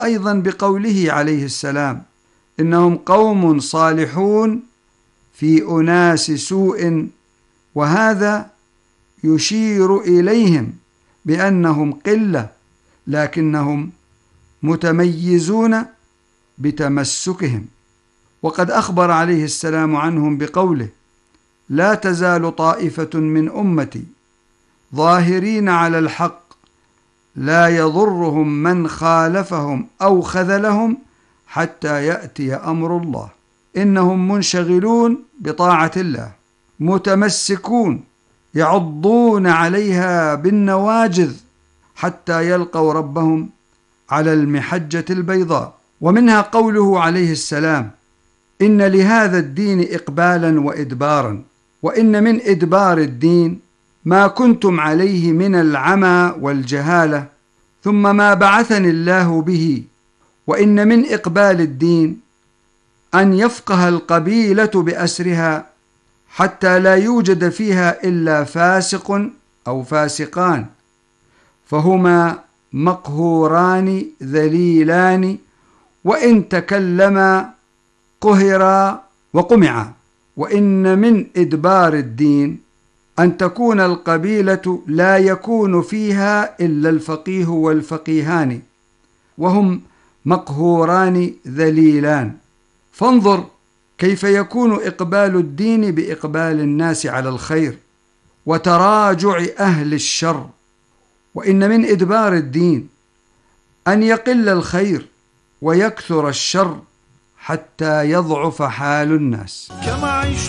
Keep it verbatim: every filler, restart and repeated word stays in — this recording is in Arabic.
أيضا بقوله عليه السلام: إنهم قوم صالحون في أناس سوء، وهذا يشير إليهم بأنهم قلة لكنهم متميزون بتمسكهم. وقد أخبر عليه السلام عنهم بقوله: لا تزال طائفة من أمتي ظاهرين على الحق لا يضرهم من خالفهم أو خذلهم حتى يأتي أمر الله. إنهم منشغلون بطاعة الله، متمسكون يعضون عليها بالنواجذ حتى يلقوا ربهم على المحجة البيضاء. ومنها قوله عليه السلام: إن لهذا الدين إقبالا وإدبارا، وإن من إدبار الدين ما كنتم عليه من العمى والجهالة ثم ما بعثني الله به، وإن من إقبال الدين أن يفقه القبيلة بأسرها حتى لا يوجد فيها إلا فاسق أو فاسقان، فهما مقهوران ذليلان، وإن تكلما قهرا وقمعا. وإن من إدبار الدين أن تكون القبيلة لا يكون فيها إلا الفقيه والفقيهان، وهم مقهوران ذليلان. فانظر كيف يكون إقبال الدين بإقبال الناس على الخير وتراجع أهل الشر. وإن من إدبار الدين أن يقل الخير ويكثر الشر حتى يضعف حال الناس.